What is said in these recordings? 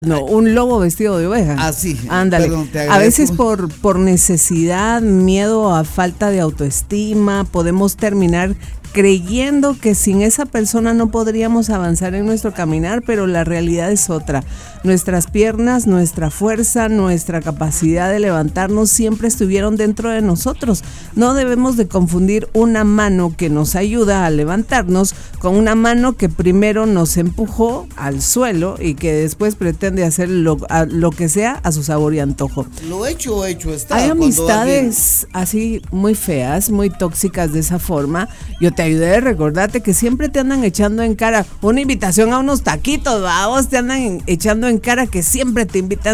No, un lobo vestido de oveja. Ah, sí. Ándale. Perdón, te A veces agradezco. por necesidad, miedo a falta de autoestima, podemos terminar creyendo que sin esa persona no podríamos avanzar en nuestro caminar, pero la realidad es otra. Nuestras piernas, nuestra fuerza, nuestra capacidad de levantarnos siempre estuvieron dentro de nosotros. No debemos de confundir una mano que nos ayuda a levantarnos con una mano que primero nos empujó al suelo y que después pretende hacer lo que sea a su sabor y antojo. Lo hecho está. Hay Cuando amistades así muy feas, muy tóxicas de esa forma. Yo te ayudé, recordate que siempre te andan echando en cara una invitación a unos taquitos, vamos, te andan echando en cara que siempre te invitan.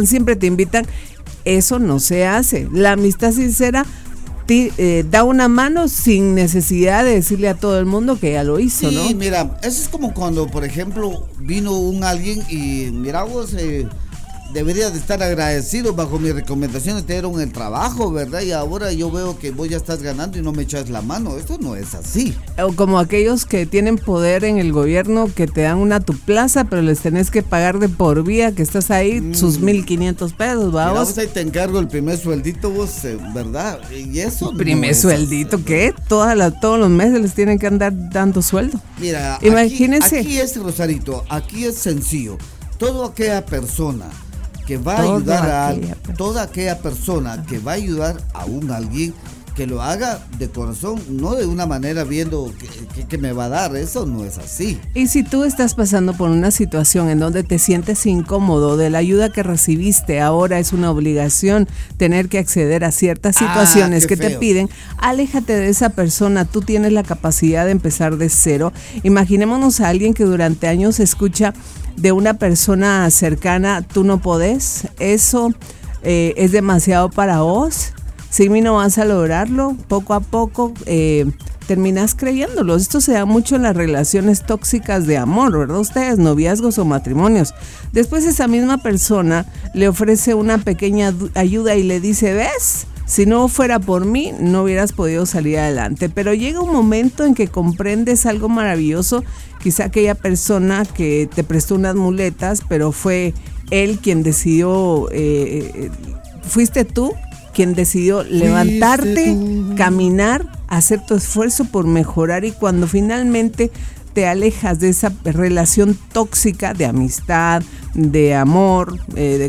Eso no se hace. La amistad sincera da una mano sin necesidad de decirle a todo el mundo que ya lo hizo, ¿no? Sí, mira, eso es como cuando, por ejemplo, vino alguien y mira vos, deberías de estar agradecido, bajo mis recomendaciones te dieron el trabajo, ¿verdad? Y ahora yo veo que vos ya estás ganando y no me echas la mano. Esto no es así. O como aquellos que tienen poder en el gobierno que te dan tu plaza, pero les tenés que pagar de por vía que estás ahí sus 1,500 pesos, Mira, vamos. vos ahí te encargo el primer sueldito, vos, ¿verdad? Y eso Primer no es sueldito, así. ¿qué? Todos los meses les tienen que andar dando sueldo. Mira, Imagínense. aquí es, Rosarito, aquí es sencillo. Toda aquella persona que va a ayudar toda aquella persona que va a ayudar a alguien, que lo haga de corazón, no de una manera viendo que me va a dar. Eso no es así. Y si tú estás pasando por una situación en donde te sientes incómodo de la ayuda que recibiste, ahora es una obligación tener que acceder a ciertas situaciones qué que te feo. piden, aléjate de esa persona. Tú tienes la capacidad de empezar de cero. Imaginémonos a alguien que durante años escucha de una persona cercana: tú no podés, eso es demasiado para vos, si no vas a lograrlo. Poco a poco terminas creyéndolo. Esto se da mucho en las relaciones tóxicas de amor, ¿verdad? Ustedes, noviazgos o matrimonios. Después esa misma persona le ofrece una pequeña ayuda y le dice: ¿ves? Si no fuera por mí, no hubieras podido salir adelante. Pero llega un momento en que comprendes algo maravilloso. Quizá aquella persona que te prestó unas muletas, pero fue él quien decidió, fuiste tú quien decidió levantarte, caminar, hacer tu esfuerzo por mejorar, y cuando finalmente te alejas de esa relación tóxica de amistad, de amor,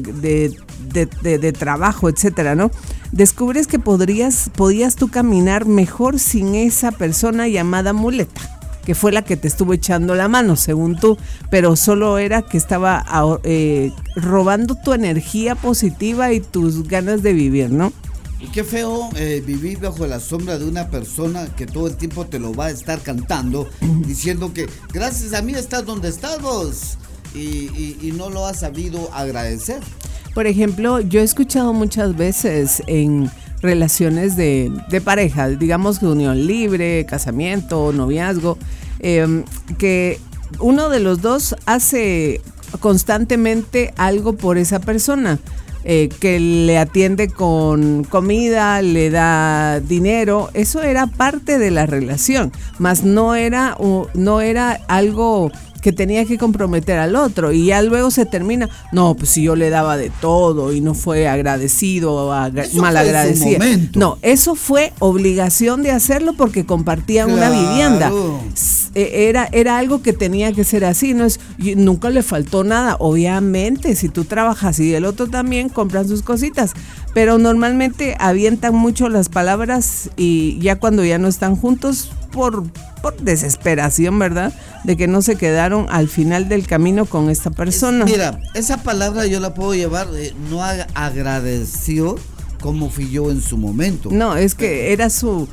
de trabajo, etcétera, ¿no? Descubres que podías tú caminar mejor sin esa persona llamada muleta, que fue la que te estuvo echando la mano, según tú, pero solo era que estaba robando tu energía positiva y tus ganas de vivir, ¿no? Y qué feo vivir bajo la sombra de una persona que todo el tiempo te lo va a estar cantando, diciendo que gracias a mí estás donde estás vos, y no lo has sabido agradecer. Por ejemplo, yo he escuchado muchas veces en relaciones de pareja, digamos que unión libre, casamiento, noviazgo, que uno de los dos hace constantemente algo por esa persona, que le atiende con comida, le da dinero. Eso era parte de la relación, mas no era algo que tenía que comprometer al otro, y ya luego se termina: no, pues si yo le daba de todo y no fue agradecido, malagradecido. No, eso fue obligación de hacerlo porque compartían una vivienda. Era algo que tenía que ser así, no es, nunca le faltó nada. Obviamente, si tú trabajas y el otro también, compran sus cositas, pero normalmente avientan mucho las palabras, y ya cuando ya no están juntos, por desesperación, ¿verdad?, de que no se quedaron al final del camino con esta persona. Mira, esa palabra yo la puedo llevar, no agradeció como fui yo en su momento. No, es que era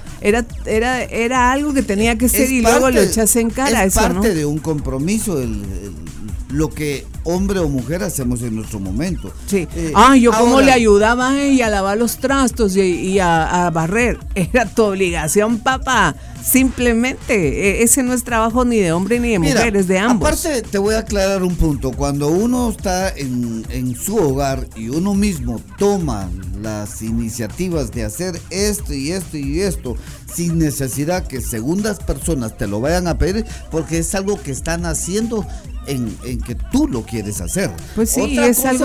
algo que tenía que ser, y luego lo echas en cara. Es eso, parte ¿no? de un compromiso, lo que hombre o mujer hacemos en nuestro momento. Sí. Yo como le ayudaba a ella a lavar los trastos y a barrer. Era tu obligación, papá. Simplemente, ese no es trabajo ni de hombre ni de mujer, es de ambos. Aparte, te voy a aclarar un punto. Cuando uno está en su hogar y uno mismo toma las iniciativas de hacer esto y esto y esto, sin necesidad que segundas personas te lo vayan a pedir, porque es algo que están haciendo en que tú lo quieres hacer. Pues sí, Otra es cosa algo